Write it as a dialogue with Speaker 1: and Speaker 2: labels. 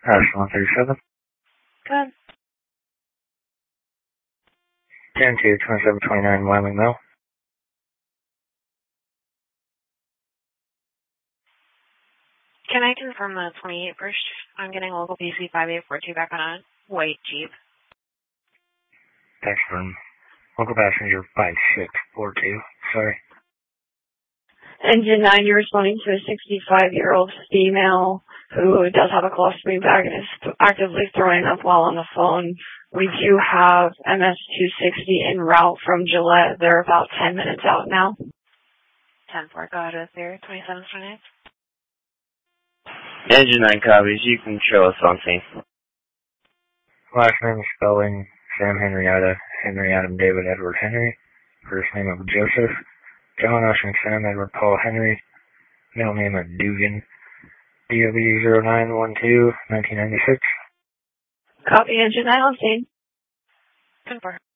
Speaker 1: 137.
Speaker 2: Good.
Speaker 1: 10-2729 Wyoming Mill.
Speaker 2: Can I confirm the 28 first? I'm getting local PC 5842 back on a white Jeep.
Speaker 1: Thanks for local passenger 5642. Sorry.
Speaker 2: Engine 9, you're responding to a 65-year-old female who does have a colostomy bag and is actively throwing up while on the phone. We do have MS-260 en route from Gillette. They're about 10 minutes out now. 10-4, go ahead with your 2728.
Speaker 3: Engine 9 copies. You can show us on scene.
Speaker 1: Last name is spelling Sam Henrietta, Henry Adam David Edward Henry. First name of Joseph, John Ocean Sam Edward Paul Henry. Middle name of Dugan. DOB 0912 1996.
Speaker 2: Copy, Engine 9 on scene. 10-4.